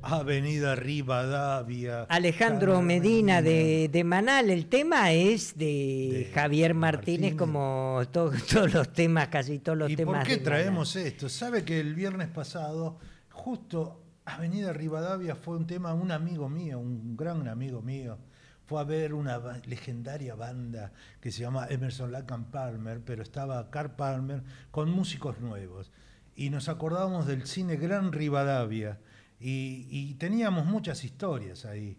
Avenida Rivadavia. Alejandro Medina de Manal. El tema es de Javier Martínez, como todos los temas, casi todos los temas. ¿Y por qué traemos esto? Sabe que el viernes pasado, justo Avenida Rivadavia fue un tema, un amigo mío, un gran amigo mío, fue a ver una legendaria banda que se llama Emerson Lake and Palmer, pero estaba Carl Palmer con músicos nuevos. Y nos acordábamos del cine Gran Rivadavia. Y teníamos muchas historias ahí.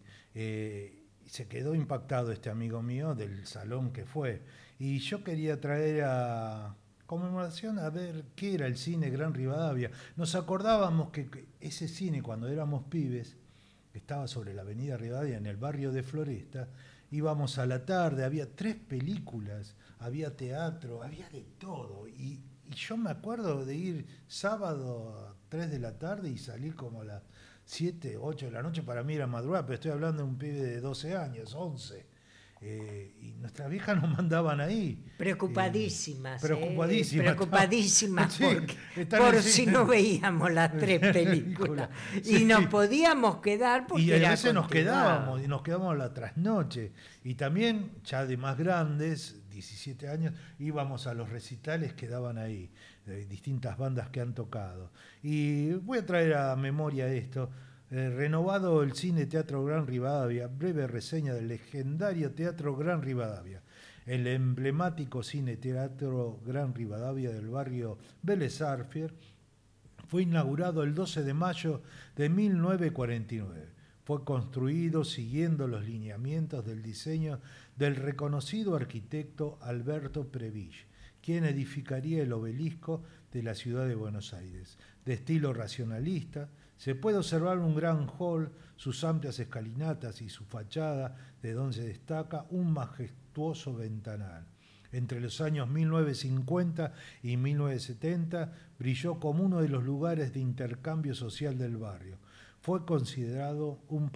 Se quedó impactado este amigo mío del salón que fue. Y yo quería traer a conmemoración a ver qué era el cine Gran Rivadavia. Nos acordábamos que ese cine, cuando éramos pibes, que estaba sobre la avenida Rivadavia, en el barrio de Floresta, íbamos a la tarde, había 3 películas, había teatro, había de todo. Y yo me acuerdo de ir sábado a 3 de la tarde y salir como a las 7, 8 de la noche. Para mí era madrugada, pero estoy hablando de un pibe de 12 años, 11. Y nuestras viejas nos mandaban ahí. Preocupadísimas. Preocupadísimas. Por si no veíamos las 3 películas. Sí. Y nos podíamos quedar porque y a veces nos quedábamos la trasnoche. Y también, ya de más grandes, 17 años, íbamos a los recitales que daban ahí, de distintas bandas que han tocado. Y voy a traer a memoria esto. Renovado el Cine Teatro Gran Rivadavia, breve reseña del legendario Teatro Gran Rivadavia, el emblemático Cine Teatro Gran Rivadavia del barrio Vélez Sarsfield, fue inaugurado el 12 de mayo de 1949. Fue construido siguiendo los lineamientos del diseño del reconocido arquitecto Alberto Prebisch, quien edificaría el obelisco de la ciudad de Buenos Aires. De estilo racionalista, se puede observar un gran hall, sus amplias escalinatas y su fachada, de donde se destaca un majestuoso ventanal. Entre los años 1950 y 1970 brilló como uno de los lugares de intercambio social del barrio. Fue considerado un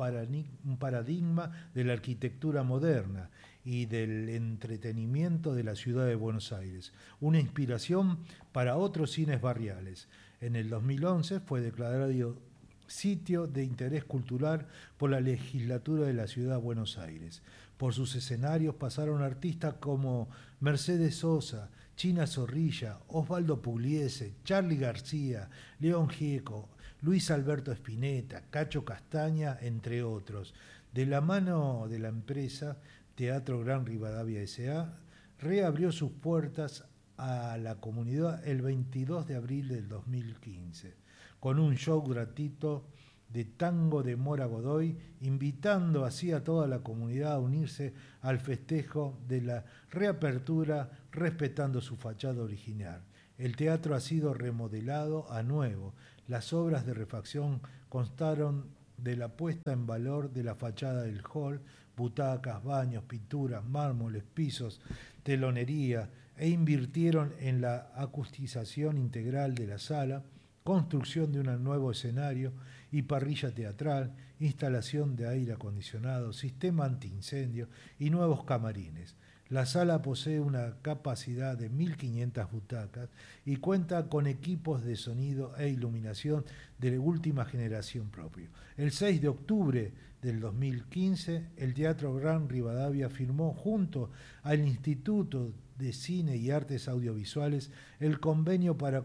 paradigma de la arquitectura moderna y del entretenimiento de la ciudad de Buenos Aires, una inspiración para otros cines barriales. En el 2011 fue declarado sitio de interés cultural por la legislatura de la ciudad de Buenos Aires. Por sus escenarios pasaron artistas como Mercedes Sosa, China Zorrilla, Osvaldo Pugliese, Charly García, León Gieco, Luis Alberto Spinetta, Cacho Castaña, entre otros. De la mano de la empresa Teatro Gran Rivadavia S.A., reabrió sus puertas a la comunidad el 22 de abril del 2015, con un show gratuito de tango de Mora Godoy, invitando así a toda la comunidad a unirse al festejo de la reapertura, respetando su fachada original. El teatro ha sido remodelado a nuevo. Las obras de refacción constaron de la puesta en valor de la fachada del hall, butacas, baños, pinturas, mármoles, pisos, telonería, e invirtieron en la acustización integral de la sala, construcción de un nuevo escenario y parrilla teatral, instalación de aire acondicionado, sistema antiincendio y nuevos camarines. La sala posee una capacidad de 1.500 butacas y cuenta con equipos de sonido e iluminación de última generación propio. El 6 de octubre del 2015, el Teatro Gran Rivadavia firmó junto al Instituto de Cine y Artes Audiovisuales el convenio para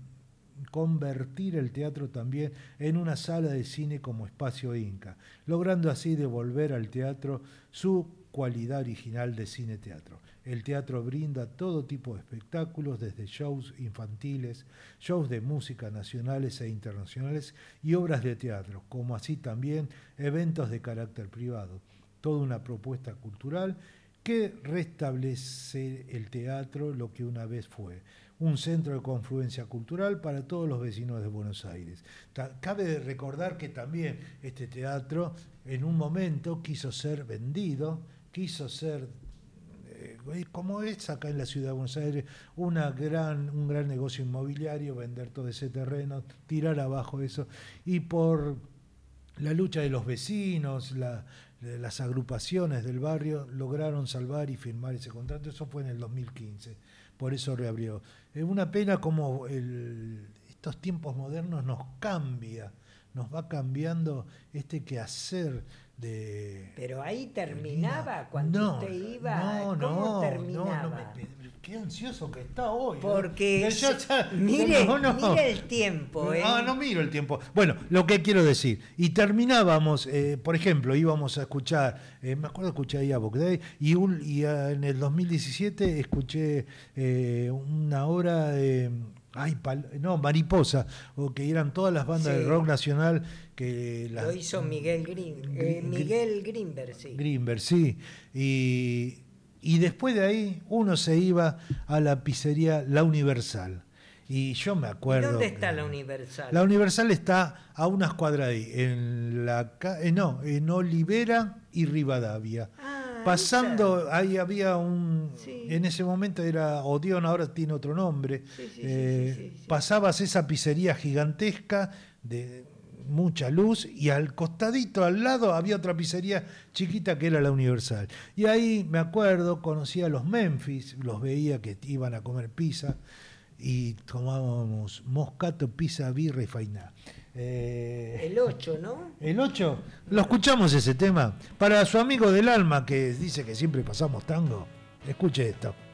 convertir el teatro también en una sala de cine como espacio Inca, logrando así devolver al teatro su cualidad original de cine-teatro. El teatro brinda todo tipo de espectáculos, desde shows infantiles, shows de música nacionales e internacionales y obras de teatro, como así también eventos de carácter privado. Toda una propuesta cultural que restablece el teatro lo que una vez fue, un centro de confluencia cultural para todos los vecinos de Buenos Aires. Cabe recordar que también este teatro en un momento quiso ser vendido, quiso ser, como es acá en la ciudad de Buenos Aires, un gran negocio inmobiliario, vender todo ese terreno, tirar abajo eso, y por la lucha de los vecinos, de las agrupaciones del barrio, lograron salvar y firmar ese contrato. Eso fue en el 2015, por eso reabrió. Es una pena como estos tiempos modernos nos nos va cambiando este quehacer de... Pero ahí terminaba cuando usted iba. ¿Cómo terminaba? Qué ansioso que está hoy. Porque mire el tiempo. No miro el tiempo. Bueno, lo que quiero decir. Y terminábamos, por ejemplo, íbamos a escuchar, me acuerdo escuché ahí a Book Day, y en el 2017 escuché una hora de... Mariposa, o que eran todas las bandas de rock nacional que lo hizo Miguel Grimberg, sí. Grimberg, sí. Y después de ahí uno se iba a la pizzería La Universal. Y yo me acuerdo. ¿Dónde está la Universal? La Universal está a unas cuadras ahí, en Olivera y Rivadavia. Pasando, ahí había en ese momento era Odeón, ahora tiene otro nombre. Pasabas esa pizzería gigantesca de mucha luz y al costadito, al lado, había otra pizzería chiquita que era la Universal. Y ahí me acuerdo, conocí a los Memphis, los veía que iban a comer pizza y tomábamos moscato, pizza, birra y fainá. El 8, ¿no? El 8, lo escuchamos ese tema. Para su amigo del alma que dice que siempre pasamos tango, escuche esto.